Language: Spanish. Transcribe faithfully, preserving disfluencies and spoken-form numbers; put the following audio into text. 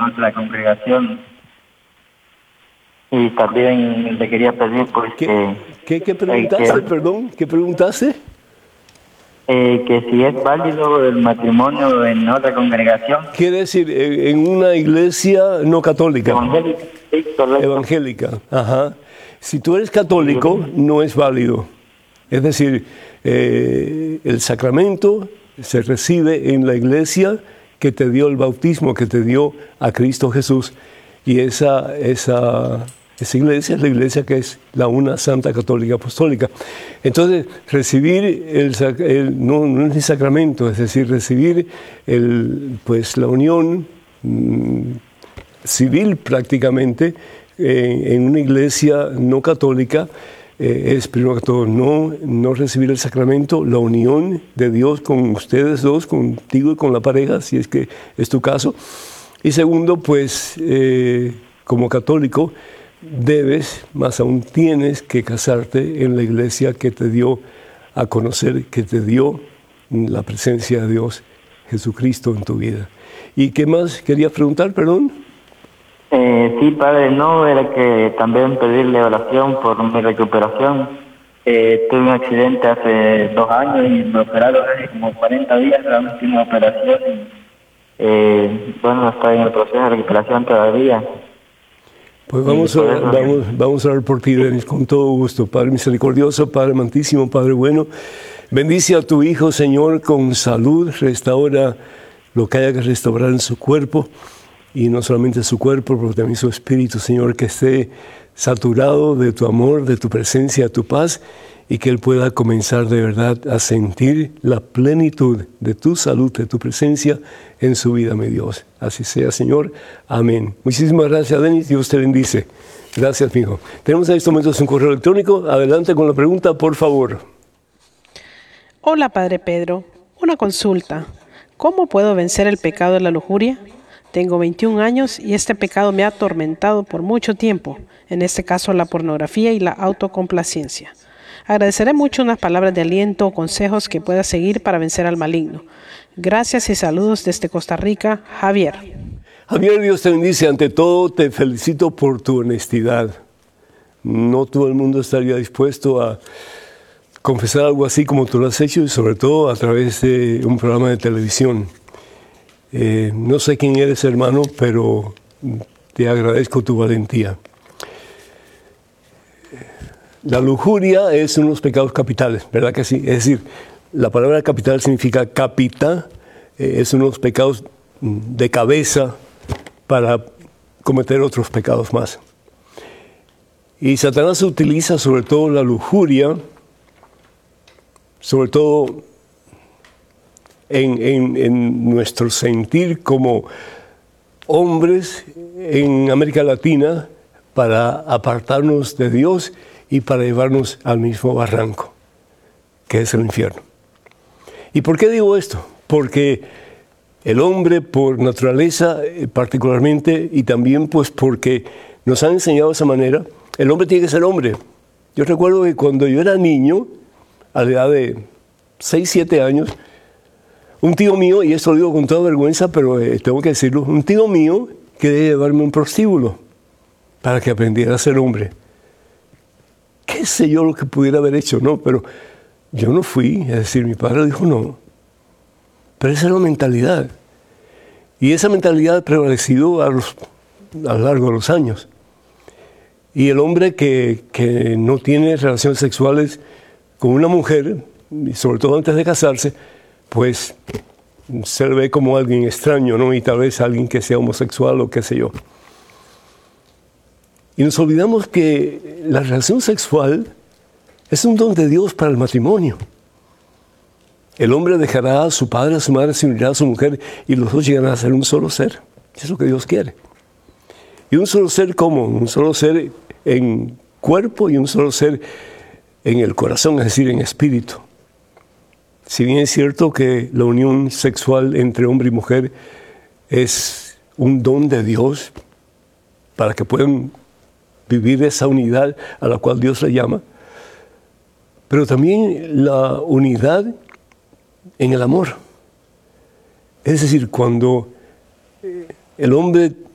otra congregación. Y también le quería pedir, pues, ¿Qué, que... ¿qué, qué preguntaste, que, perdón? ¿Qué preguntaste? Eh, que si es válido el matrimonio en otra congregación. Quiere decir, en una iglesia no católica. Evangélica, sí, correcto. Evangélica, ajá. Si tú eres católico, no es válido. Es decir, eh, el sacramento se recibe en la iglesia que te dio el bautismo, que te dio a Cristo Jesús. Y esa, esa, esa iglesia es la iglesia que es la una Santa Católica Apostólica. Entonces, recibir el, el no, no es el sacramento, es decir, recibir el, pues, la unión mmm, civil prácticamente eh, en una iglesia no católica, eh, es primero que todo no, no recibir el sacramento, la unión de Dios con ustedes dos, contigo y con la pareja, si es que es tu caso. Y segundo, pues eh, como católico debes, más aún tienes que casarte en la iglesia que te dio a conocer, que te dio la presencia de Dios, Jesucristo en tu vida. ¿Y qué más querías preguntar, perdón? Eh, sí, padre, no, era que también pedirle oración por mi recuperación. Eh, tuve un accidente hace dos años y me operaron hace como cuarenta días la última operación. Y, eh, bueno, estoy en el proceso de recuperación todavía. Pues vamos a, orar, vamos, vamos a orar por ti, Denis, con todo gusto. Padre misericordioso, Padre amantísimo, Padre bueno, bendice a tu Hijo, Señor, con salud, restaura lo que haya que restaurar en su cuerpo. Y no solamente su cuerpo, pero también su espíritu, Señor, que esté saturado de tu amor, de tu presencia, de tu paz, y que Él pueda comenzar de verdad a sentir la plenitud de tu salud, de tu presencia en su vida, mi Dios. Así sea, Señor. Amén. Muchísimas gracias, Denis. Dios te bendice. Gracias, mi hijo. Tenemos en estos momentos un correo electrónico. Adelante con la pregunta, por favor. Hola, Padre Pedro. Una consulta. ¿Cómo puedo vencer el pecado de la lujuria? Tengo veintiún años y este pecado me ha atormentado por mucho tiempo, en este caso la pornografía y la autocomplacencia. Agradeceré mucho unas palabras de aliento o consejos que pueda seguir para vencer al maligno. Gracias y saludos desde Costa Rica, Javier. Javier, Dios te bendice. Ante todo, te felicito por tu honestidad. No todo el mundo estaría dispuesto a confesar algo así como tú lo has hecho, y sobre todo a través de un programa de televisión. Eh, no sé quién eres, hermano, pero te agradezco tu valentía. La lujuria es uno de los pecados capitales, ¿verdad que sí? Es decir, la palabra capital significa capita, eh, es uno de los pecados de cabeza para cometer otros pecados más. Y Satanás utiliza sobre todo la lujuria, sobre todo En, en, en nuestro sentir como hombres en América Latina para apartarnos de Dios y para llevarnos al mismo barranco, que es el infierno. ¿Y por qué digo esto? Porque el hombre por naturaleza particularmente, y también pues porque nos han enseñado de esa manera, el hombre tiene que ser hombre. Yo recuerdo que cuando yo era niño, a la edad de seis, siete años, un tío mío, y esto lo digo con toda vergüenza, pero eh, tengo que decirlo, un tío mío quería llevarme a un prostíbulo para que aprendiera a ser hombre. ¿Qué sé yo lo que pudiera haber hecho? No, pero yo no fui, es decir, mi padre dijo no. Pero esa era la mentalidad. Y esa mentalidad ha prevalecido a, los, a lo largo de los años. Y el hombre que, que no tiene relaciones sexuales con una mujer, y sobre todo antes de casarse, pues se le ve como alguien extraño, ¿no? Y tal vez alguien que sea homosexual o qué sé yo. Y nos olvidamos que la relación sexual es un don de Dios para el matrimonio. El hombre dejará a su padre, a su madre, se unirá a su mujer y los dos llegarán a ser un solo ser. Eso es lo que Dios quiere. Y un solo ser, ¿cómo? Un solo ser en cuerpo y un solo ser en el corazón, es decir, en espíritu. Si bien es cierto que la unión sexual entre hombre y mujer es un don de Dios para que puedan vivir esa unidad a la cual Dios le llama, pero también la unidad en el amor. Es decir, cuando el hombre